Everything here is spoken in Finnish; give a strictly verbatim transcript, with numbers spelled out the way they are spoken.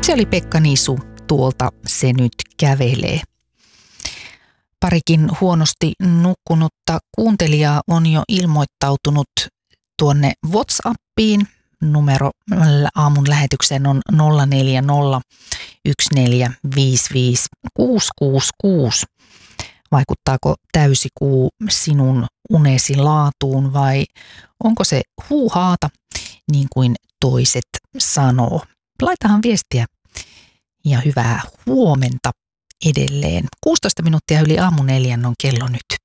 Se oli Pekka Nisu, tuolta se nyt kävelee. Parikin huonosti nukkunutta kuuntelijaa on jo ilmoittautunut tuonne WhatsAppiin. Numero aamun lähetykseen on nolla neljä nolla yksi neljä viisi viisi kuusi kuusi kuusi. Vaikuttaako täysikuu sinun unesi laatuun vai onko se huuhaata, niin kuin toiset sanoo? Laitahan viestiä ja hyvää huomenta edelleen. kuusitoista minuuttia yli aamu neljän on kello nyt.